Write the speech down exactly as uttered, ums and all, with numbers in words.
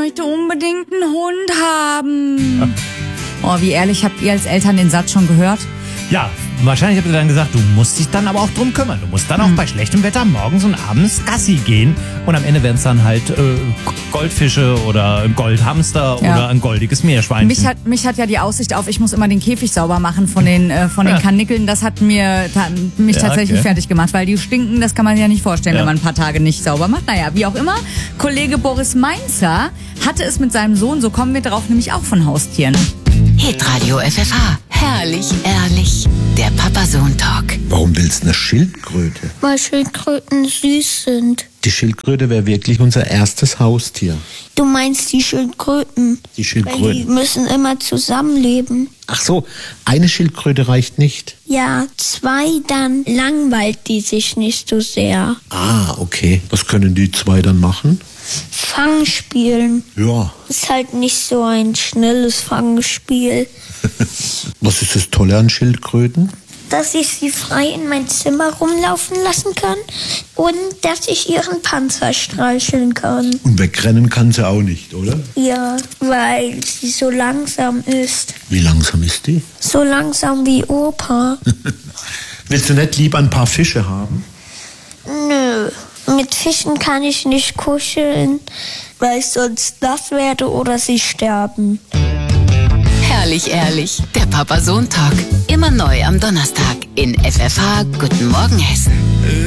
möchte unbedingt einen Hund haben. Oh, wie ehrlich, habt ihr als Eltern den Satz schon gehört? Ja, wahrscheinlich habt ihr dann gesagt, du musst dich dann aber auch drum kümmern. Du musst dann auch Hm. bei schlechtem Wetter morgens und abends Gassi gehen. Und am Ende werden es dann halt äh, Goldfische oder ein Goldhamster Ja. oder ein goldiges Meerschweinchen. Mich hat, mich hat ja die Aussicht auf, ich muss immer den Käfig sauber machen von den, äh, von den Ja. Kanickeln. Das hat mir ta mich Ja, tatsächlich okay. fertig gemacht, weil die stinken, das kann man ja nicht vorstellen, Ja. wenn man ein paar Tage nicht sauber macht. Naja, wie auch immer. Kollege Boris Mainzer hatte es mit seinem Sohn, so kommen wir drauf, nämlich auch von Haustieren. Hitradio F F H. Herrlich, ehrlich. Der Papa-Sohn-Talk. Warum willst du eine Schildkröte? Weil Schildkröten süß sind. Die Schildkröte wäre wirklich unser erstes Haustier. Du meinst die Schildkröten. Die Weil die Schildkröten. müssen immer zusammenleben. Ach so, eine Schildkröte reicht nicht. Ja, zwei, dann langweilt die sich nicht so sehr. Ah, okay. Was können die zwei dann machen? Fangspielen. Ja. Ist halt nicht so ein schnelles Fangspiel. Was ist das Tolle an Schildkröten? Dass ich sie frei in mein Zimmer rumlaufen lassen kann und dass ich ihren Panzer streicheln kann. Und wegrennen kann sie auch nicht, oder? Ja, weil sie so langsam ist. Wie langsam ist die? So langsam wie Opa. Willst du nicht lieber ein paar Fische haben? Nö, mit Fischen kann ich nicht kuscheln, weil ich sonst nass werde oder sie sterben. Herrlich, ehrlich. Der Papa-Sohn-Talk. Immer neu am Donnerstag in F F H. Guten Morgen, Hessen.